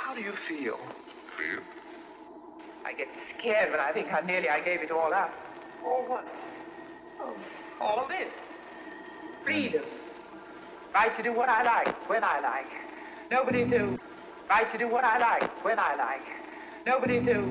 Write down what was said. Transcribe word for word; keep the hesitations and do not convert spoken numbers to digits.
How do you feel? Feel? I get scared when I think how nearly I gave it all up. All what? Oh, all this. Freedom. Right to do what I like, when I like. Nobody to. Right to do what I like, when I like. Nobody to.